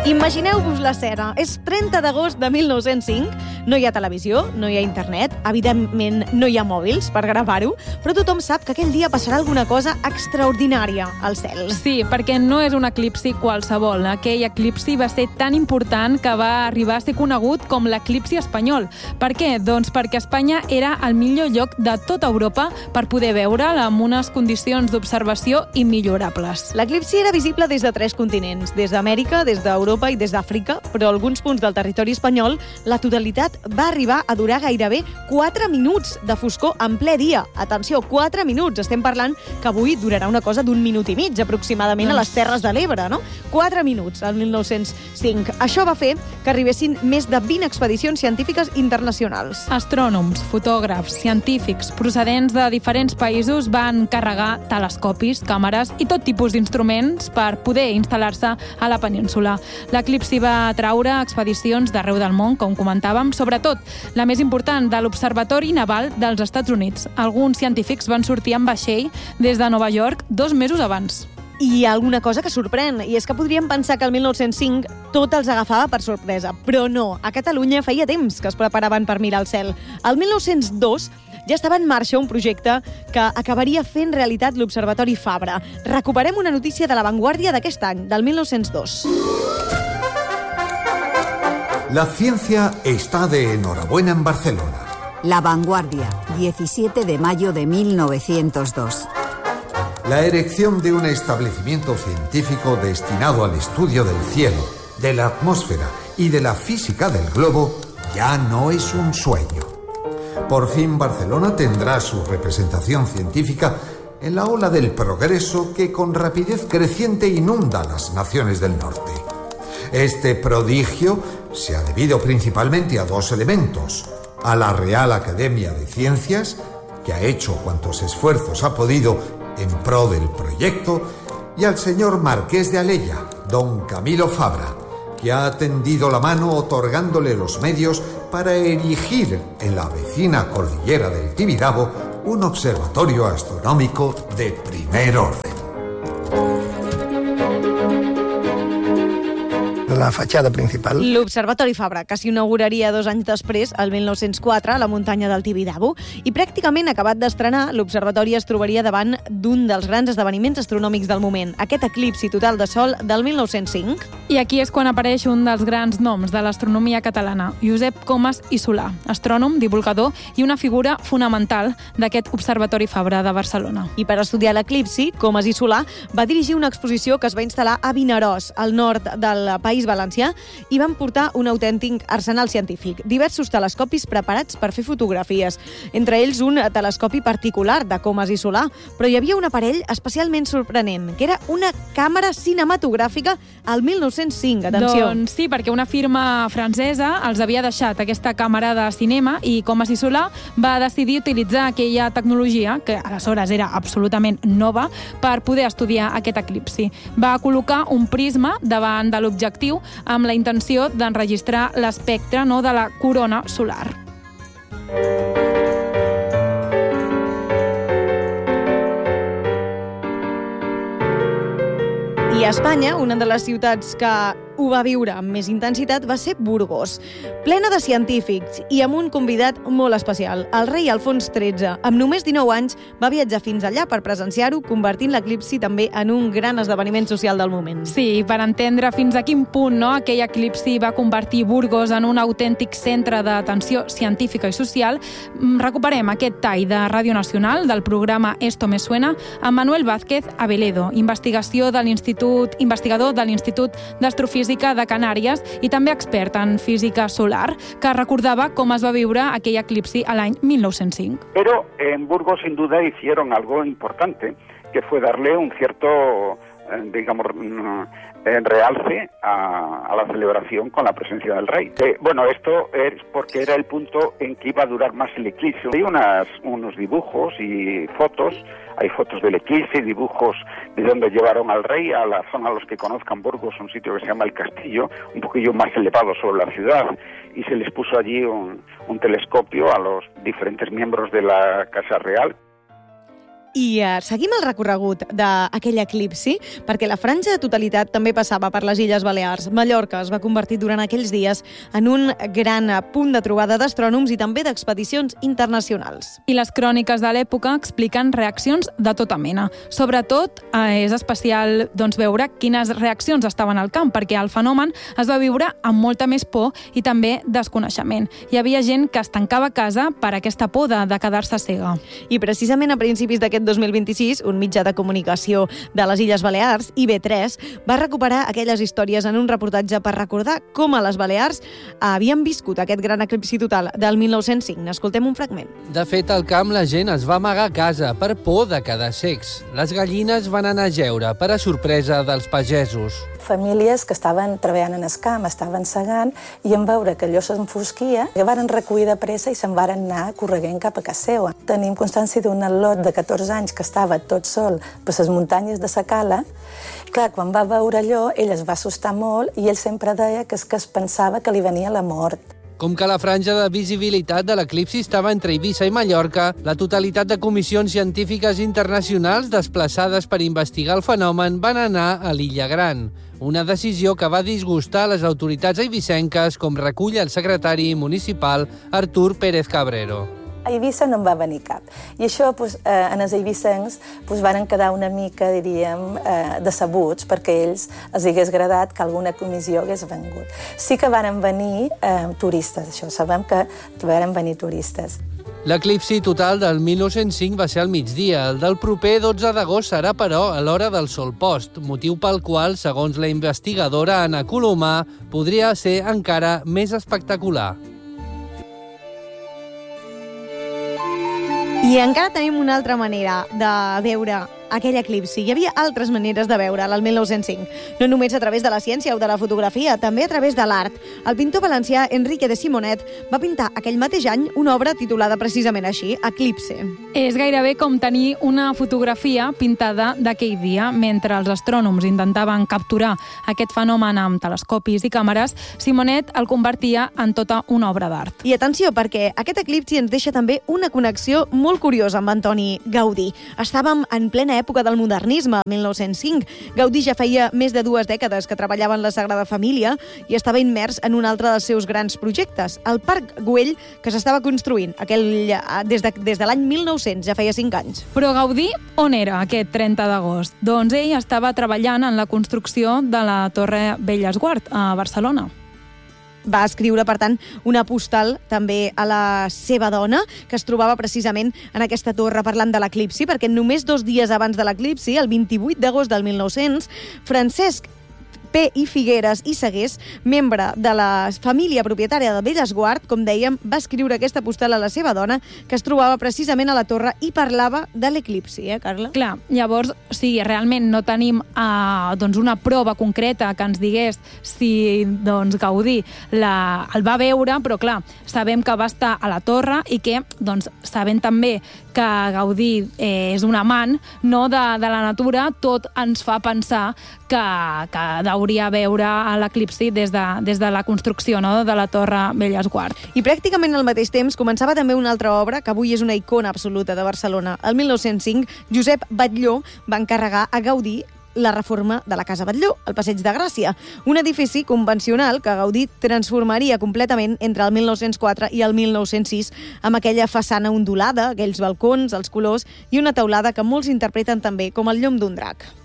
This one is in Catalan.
Imagineu-vos l'escena. És 30 d'agost de 1905, no hi ha televisió, no hi ha internet, evidentment no hi ha mòbils per gravar-ho, però tothom sap que aquell dia passarà alguna cosa extraordinària al cel. Sí, perquè no és un eclipsi qualsevol. Aquell eclipsi va ser tan important que va arribar a ser conegut com l'eclipsi espanyol. Per què? Doncs perquè Espanya era el millor lloc de tota Europa per poder veure'l amb unes condicions d'observació immillorables. L'eclipsi era visible des de 3 continents, des d'Amèrica, des d'Europa i des d'Àfrica, però a alguns punts del territori espanyol la totalitat va arribar a durar gairebé 4 minuts de foscor en ple dia. Atenció, 4 minuts. Estem parlant que avui durarà una cosa d'1 minut i mig, aproximadament, a les Terres de l'Ebre, no? 4 minuts, el 1905. Això va fer que arribessin més de 20 expedicions científiques internacionals. Astrònoms, fotògrafs, científics procedents de diferents països van carregar telescopis, càmeres i tot tipus d'instruments per poder instal·lar-se a la península. L'eclipsi va atraure expedicions d'arreu del món, com comentàvem, sobretot la més important de l'Observatori Naval dels Estats Units. Alguns científics van sortir en vaixell des de Nova York 2 mesos abans. I hi ha alguna cosa que sorprèn, i és que podríem pensar que el 1905 tot els agafava per sorpresa, però no. A Catalunya feia temps que es preparaven per mirar el cel. El 1902 ja estava en marxa un projecte que acabaria fent realitat l'Observatori Fabra. Recuperem una notícia de l'avantguàrdia d'aquest any, del 1902. La ciencia está de enhorabuena en Barcelona. La Vanguardia, 17 de mayo de 1902. La erección de un establecimiento científico destinado al estudio del cielo, de la atmósfera y de la física del globo ya no es un sueño. Por fin Barcelona tendrá su representación científica en la ola del progreso que con rapidez creciente inunda las naciones del norte. Este prodigio se ha debido principalmente a 2 elementos: a la Real Academia de Ciencias, que ha hecho cuantos esfuerzos ha podido en pro del proyecto, y al señor Marqués de Alella, don Camilo Fabra, que ha tendido la mano otorgándole los medios para erigir en la vecina cordillera del Tibidabo un observatorio astronómico de primer orden. La fatxada principal. L'Observatori Fabra, que s'inauguraria 2 anys després, el 1904, a la muntanya del Tibidabo, i pràcticament acabat d'estrenar, l'Observatori es trobaria davant d'un dels grans esdeveniments astronòmics del moment, aquest eclipsi total de sol del 1905. I aquí és quan apareix un dels grans noms de l'astronomia catalana, Josep Comas i Solà, astrònom, divulgador i una figura fonamental d'aquest Observatori Fabra de Barcelona. I per estudiar l'eclipsi, Comas i Solà va dirigir una exposició que es va instal·lar a Vinaròs, al nord del País Valencià, i van portar un autèntic arsenal científic, diversos telescopis preparats per fer fotografies, entre ells un telescopi particular de Comas i Solà, però hi havia un aparell especialment sorprenent, que era una càmera cinematogràfica al 1905, atenció. Doncs sí, perquè una firma francesa els havia deixat aquesta càmera de cinema i Comas i Solà va decidir utilitzar aquella tecnologia, que aleshores era absolutament nova, per poder estudiar aquest eclipsi. Va col·locar un prisma davant de l'objectiu amb la intenció d'enregistrar l'espectre de la corona solar. I a Espanya, una de les ciutats que ho va viure amb més intensitat va ser Burgos, plena de científics i amb un convidat molt especial, el rei Alfons XIII. Amb només 19 anys va viatjar fins allà per presenciar-ho, convertint l'eclipsi també en un gran esdeveniment social del moment. Sí, per entendre fins a quin punt aquell eclipsi va convertir Burgos en un autèntic centre d'atenció científica i social, recuperem aquest tall de Ràdio Nacional del programa Esto me suena amb Manuel Vázquez Abeledo, investigador de l'Institut d'Astrofísica de Canàries i també expert en física solar, que recordava com es va viure aquell eclipsi a l'any 1905. Pero en Burgos sin duda hicieron algo importante, que fue darle un cierto, realce a la celebración con la presencia del rey. Esto es porque era el punto en que iba a durar más el eclipse. Hay unos dibujos y fotos, hay fotos del eclipse, dibujos de donde llevaron al rey a la zona, a los que conozcan Burgos, un sitio que se llama El Castillo, un poquillo más elevado sobre la ciudad, y se les puso allí un telescopio a los diferentes miembros de la Casa Real. I seguim el recorregut d'aquell eclipsi, perquè la franja de totalitat també passava per les Illes Balears. Mallorca es va convertir durant aquells dies en un gran punt de trobada d'astrònoms i també d'expedicions internacionals. I les cròniques de l'època expliquen reaccions de tota mena. Sobretot, és especial veure quines reaccions estaven al camp, perquè el fenomen es va viure amb molta més por i també desconeixement. Hi havia gent que es tancava a casa per aquesta por de quedar-se cega. I precisament a principis d'aquest 2026, un mitjà de comunicació de les Illes Balears, IB3, va recuperar aquelles històries en un reportatge per recordar com a les Balears havien viscut aquest gran eclipsi total del 1905. N'escoltem un fragment. De fet, al camp la gent es va amagar a casa per por de quedar cecs. Les gallines van anar a jeure per a sorpresa dels pagesos. Famílies que estaven treballant en el camp, estaven segant, i en veure que allò s'enfosquia, varen recollir de pressa i se'n varen anar correguent cap a casa seva. Tenim constància d'un al·lot de 14 anys que estava tot sol per les muntanyes de sa cala. Clar, quan va veure allò, ell es va assustar molt i ell sempre deia que es pensava que li venia la mort. Com que la franja de visibilitat de l'eclipsi estava entre Eivissa i Mallorca, la totalitat de comissions científiques internacionals desplaçades per investigar el fenomen van anar a l'Illa Gran. Una decisió que va disgustar les autoritats eivissenques, com recull el secretari municipal Artur Pérez Cabrero. A Eivissa no en va venir cap. I això, en els eivissencs, varen quedar una mica, diríem, decebuts, perquè ells els hagués agradat que alguna comissió hagués vengut. Sí que varen venir turistes, això, sabem que varen venir turistes. L'eclipsi total del 1905 va ser al migdia. El del proper 12 d'agost serà, però, a l'hora del sol post, motiu pel qual, segons la investigadora Anna Colomà, podria ser encara més espectacular. I encara tenim una altra manera de veure aquell eclipsi. Hi havia altres maneres de veure'l al 1905. No només a través de la ciència o de la fotografia, també a través de l'art. El pintor valencià Enrique de Simonet va pintar aquell mateix any una obra titulada precisament així, Eclipse. És gairebé com tenir una fotografia pintada d'aquell dia. Mentre els astrònoms intentaven capturar aquest fenomen amb telescopis i càmeres, Simonet el convertia en tota una obra d'art. I atenció, perquè aquest eclipsi ens deixa també una connexió molt curiosa amb Antoni Gaudí. Estàvem en plena època del modernisme, 1905. Gaudí ja feia més de 2 dècades que treballava en la Sagrada Família i estava immers en un altre dels seus grans projectes, el Parc Güell, que s'estava construint des de l'any 1900, ja feia 5 anys. Però Gaudí on era aquest 30 d'agost? Doncs ell estava treballant en la construcció de la Torre Bellesguard, a Barcelona. Va escriure, per tant, una postal també a la seva dona, que es trobava precisament en aquesta torre parlant de l'eclipsi, perquè només 2 dies abans de l'eclipsi, el 28 d'agost del 1900, Francesc P. i Figueres i Segués, membre de la família propietària de Bellesguard, com dèiem, va escriure aquesta postal a la seva dona, que es trobava precisament a la torre i parlava de l'eclipsi, Carla? Clar, llavors, sí, realment no tenim una prova concreta que ens digués si Gaudí el va veure, però clar, sabem que va estar a la torre i que sabem també que Gaudí és un amant de la natura, tot ens fa pensar que hauria veure l'eclipsi des de la construcció de la Torre Bellesguard. I pràcticament al mateix temps començava també una altra obra que avui és una icona absoluta de Barcelona. El 1905, Josep Batlló va encarregar a Gaudí la reforma de la Casa Batlló, al Passeig de Gràcia, un edifici convencional que Gaudí transformaria completament entre el 1904 i el 1906 amb aquella façana ondulada, aquells balcons, els colors i una teulada que molts interpreten també com el llom d'un drac.